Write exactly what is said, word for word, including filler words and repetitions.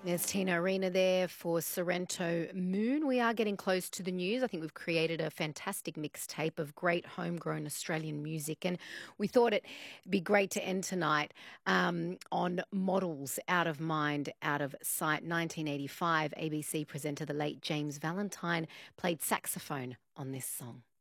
There's Tina Arena there for Sorrento Moon. We are getting close to the news. I think we've created a fantastic mixtape of great homegrown Australian music, and we thought it'd be great to end tonight um, on Models Out of Mind, Out of Sight. nineteen eighty-five, A B C presenter, the late James Valentine, played saxophone on this song.